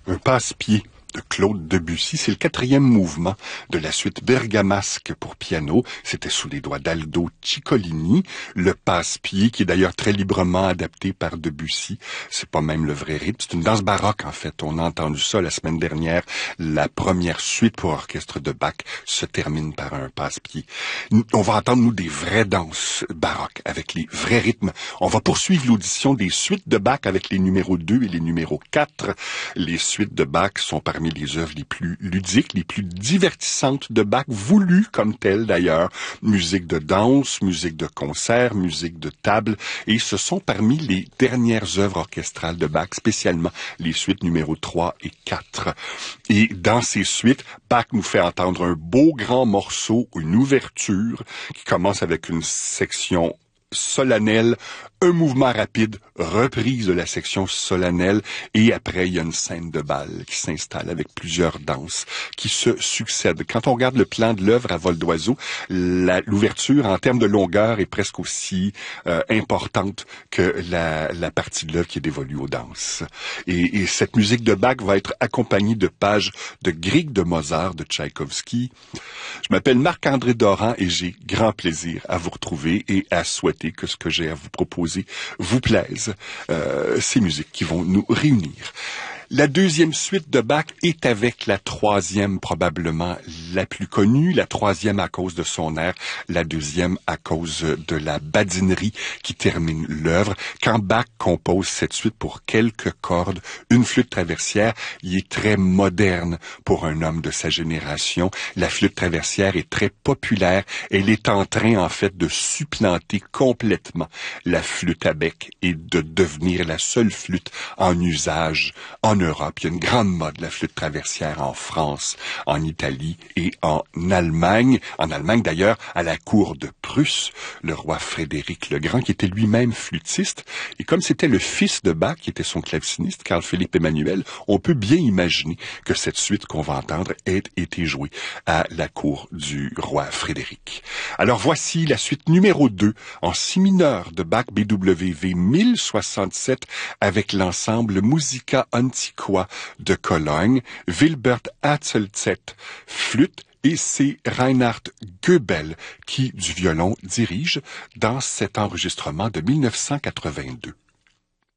Un passe-pied de Claude Debussy, c'est le 4e mouvement de la suite bergamasque pour piano. C'était sous les doigts d'Aldo Ciccolini. Le passe-pied, qui est d'ailleurs très librement adapté par Debussy, c'est pas même le vrai rythme. C'est une danse baroque, en fait. On a entendu ça la semaine dernière. La première suite pour orchestre de Bach se termine par un passe-pied. On va entendre, nous, des vraies danses baroques avec les vrais rythmes. On va poursuivre l'audition des suites de Bach avec les numéros 2 et les numéros 4. Les suites de Bach sont parmi les œuvres les plus ludiques, les plus divertissantes de Bach, voulues comme telles d'ailleurs. Musique de danse, musique de concert, musique de table, et ce sont parmi les dernières œuvres orchestrales de Bach, spécialement les suites numéros 3 et 4. Et dans ces suites, Bach nous fait entendre un beau grand morceau, une ouverture, qui commence avec une section solennelle, un mouvement rapide, reprise de la section solennelle, et après il y a une scène de bal qui s'installe avec plusieurs danses qui se succèdent. Quand on regarde le plan de l'œuvre à vol d'oiseau, l'ouverture en termes de longueur est presque aussi importante que la partie de l'œuvre qui est dévolue aux danses. Et cette musique de Bach va être accompagnée de pages de Grieg de Mozart, de Tchaïkovski. Je m'appelle Marc-André Doran et j'ai grand plaisir à vous retrouver et à souhaiter que ce que j'ai à vous proposer vous plaise, ces musiques qui vont nous réunir. La deuxième suite de Bach est avec la troisième, probablement la plus connue, la troisième à cause de son air, la deuxième à cause de la badinerie qui termine l'œuvre. Quand Bach compose cette suite pour quelques cordes, une flûte traversière, il est très moderne pour un homme de sa génération. La flûte traversière est très populaire. Elle est en train, en fait, de supplanter complètement la flûte à bec et de devenir la seule flûte en usage en Europe. Il y a une grande mode de la flûte traversière en France, en Italie et en Allemagne. En Allemagne, d'ailleurs, à la cour de Prusse, le roi Frédéric le Grand, qui était lui-même flûtiste. Et comme c'était le fils de Bach, qui était son claveciniste, Carl Philipp Emanuel, on peut bien imaginer que cette suite qu'on va entendre ait été jouée à la cour du roi Frédéric. Alors voici la suite numéro 2 en si mineur de Bach BWV 1067 avec l'ensemble Musica Antiqua de Cologne, Wilbert Hatzelzett, flûte, et c'est Reinhard Goebel qui, du violon, dirige dans cet enregistrement de 1982.